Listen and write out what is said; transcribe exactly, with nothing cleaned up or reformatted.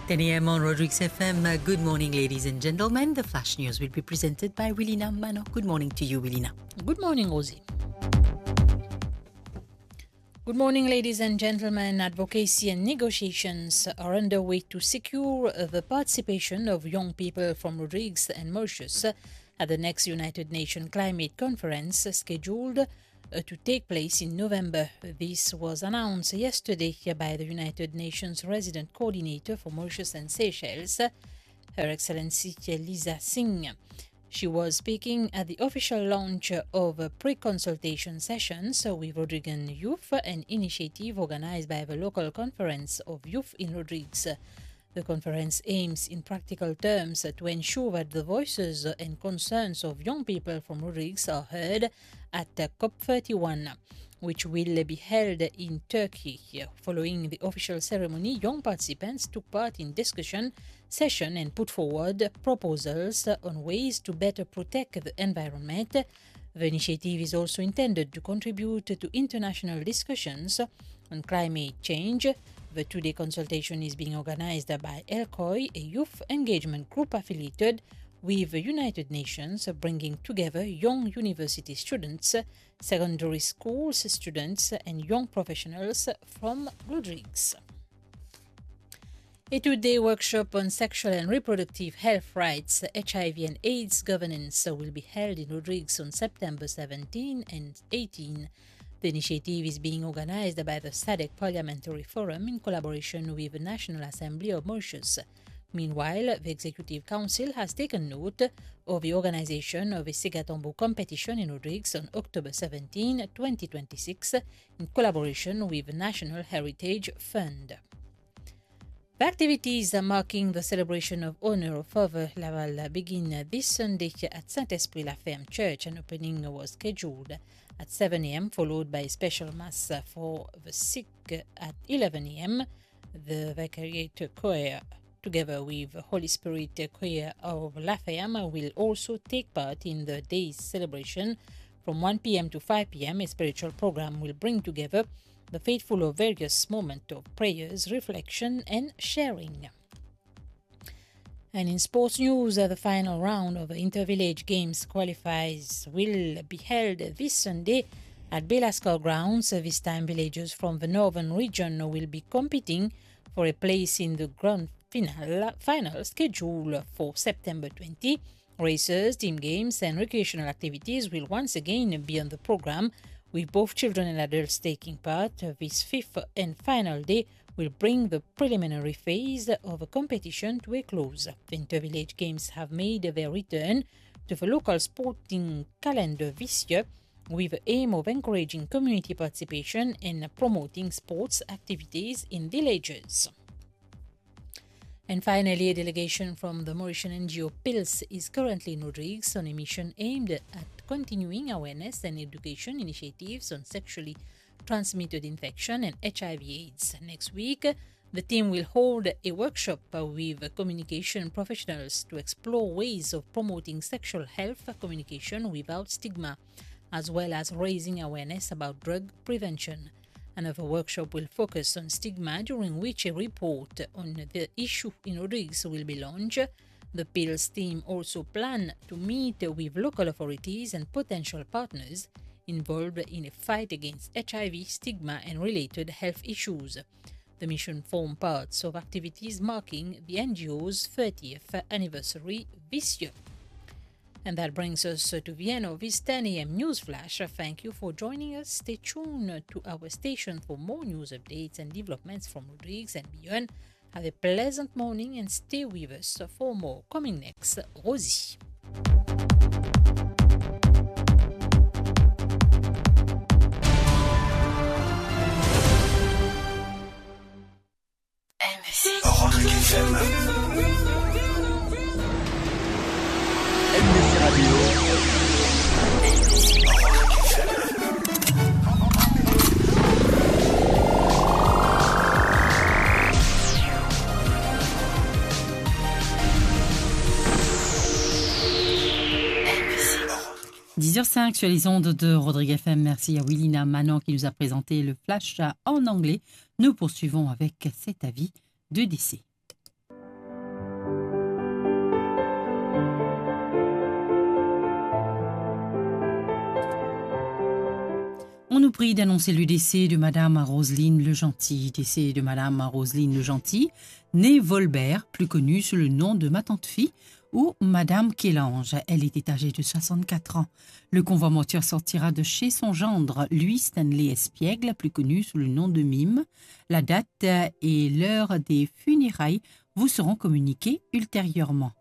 ten a.m. on Rodriguez F M. Uh, good morning, ladies and gentlemen. The Flash News will be presented by Willina Mano. Good morning to you, Willina. Good morning, Rosie. Good morning, ladies and gentlemen. Advocacy and negotiations are underway to secure the participation of young people from Rodrigues and Mauritius at the next United Nations Climate Conference scheduled Uh, to take place in November. This was announced yesterday by the United Nations Resident Coordinator for Mauritius and Seychelles, Her Excellency Lisa Singh. She was speaking at the official launch of a pre-consultation sessions with Rodriguan youth, an initiative organized by the local conference of youth in Rodrigues. The conference aims in practical terms to ensure that the voices and concerns of young people from Rodrigues are heard at COP thirty-one, which will be held in Turkey. Following the official ceremony, young participants took part in discussion session and put forward proposals on ways to better protect the environment. The initiative is also intended to contribute to international discussions on climate change. The two-day consultation is being organized by E L C O I, a youth engagement group affiliated with the United Nations, bringing together young university students, secondary schools students, and young professionals from Rodrigues. A two-day workshop on sexual and reproductive health rights, H I V and AIDS governance will be held in Rodrigues on September seventeenth and eighteenth. The initiative is being organized by the S A D C Parliamentary Forum in collaboration with the National Assembly of Mauritius. Meanwhile, the Executive Council has taken note of the organization of a Segatombo competition in Rodrigues on October seventeenth, twenty twenty-six, in collaboration with the National Heritage Fund. The activities marking the celebration of Honor of Father Laval begin this Sunday at Saint-Esprit-la-Ferme Church. An opening was scheduled at seven a.m., followed by a special mass for the sick at eleven a.m. The Vicariate Choir, together with the Holy Spirit Choir of La Ferme, will also take part in the day's celebration. From one p.m. to five p.m., a spiritual program will bring together the faithful of various moments of prayers, reflection, and sharing. And in sports news, the final round of the Intervillage Games qualifiers will be held this Sunday at Belascar Grounds. This time, villagers from the northern region will be competing for a place in the grand final, final schedule for September twentieth. Races, team games, and recreational activities will once again be on the program, with both children and adults taking part. This fifth and final day will bring the preliminary phase of a competition to a close. The Intervillage Games have made their return to the local sporting calendar this year, with the aim of encouraging community participation and promoting sports activities in villages. And finally, a delegation from the Mauritian N G O PILS is currently in Rodrigues on a mission aimed at continuing awareness and education initiatives on sexually transmitted infection and H I V AIDS. Next week, the team will hold a workshop with communication professionals to explore ways of promoting sexual health communication without stigma, as well as raising awareness about drug prevention. Another workshop will focus on stigma, during which a report on the issue in Rodrigues will be launched. The PILS team also plan to meet with local authorities and potential partners involved in a fight against H I V, stigma, and related health issues. The mission forms parts of activities marking the N G O's thirtieth anniversary this year. And that brings us to the end of this ten a.m. news flash. Thank you for joining us. Stay tuned to our station for more news updates and developments from Rodrigues and beyond. Have a pleasant morning and stay with us for more. Coming next, Rosie. dix heures cinq sur les ondes de Rodriguez F M. Merci à Willina Manon qui nous a présenté le flash en anglais. Nous poursuivons avec cet avis de décès. On nous prie d'annoncer le décès de Madame Roselyne Legentil, décès de Madame Roselyne Legentil, née Volbert, plus connue sous le nom de ma tante-fille, ou Madame Kélange. Elle était âgée de soixante-quatre ans. Le convoi mortuaire sortira de chez son gendre, Louis Stanley Espiègle, plus connu sous le nom de Mime. La date et l'heure des funérailles vous seront communiquées ultérieurement.